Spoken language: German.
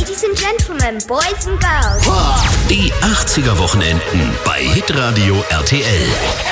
Ladies and Gentlemen, Boys and Girls. Die 80er Wochenenden bei Hitradio RTL.